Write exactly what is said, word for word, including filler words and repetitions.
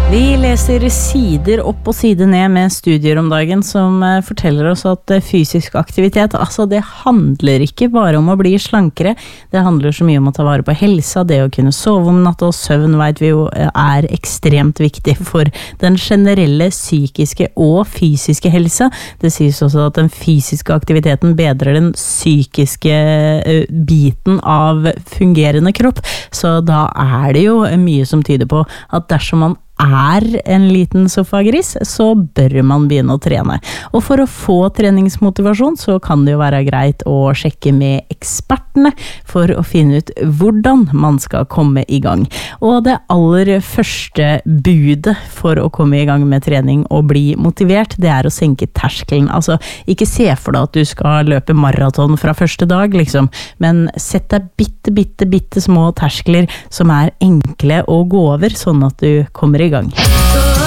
Vi leser sider opp og sider ned med studier om dagen som forteller oss at fysisk aktivitet, altså det handler ikke bare om å bli slankere, det handler så mye om å ta vare på helsa, det å kunne sove om natta, og søvn vet vi jo er ekstremt viktig for den generelle psykiske og fysiske helsa. Det sies også at den fysiske aktiviteten bedrer den psykiske biten av fungerende kropp, så da er det jo mye som tyder på at dersom man er en liten sofagris, så bør man begynne å trene. Og for å få treningsmotivasjon, så kan det jo være greit å sjekke med ekspertene for å finne ut hvordan man skal komme i gang. Og det aller første budet for å komme i gang med trening og bli motivert, det er å senke terskelen. Altså, ikke se for deg at du skal løpe maraton fra første dag, liksom, men sett deg bitte, bitte, bitte små terskler som er enkle å gå over, sånn at du kommer i gang.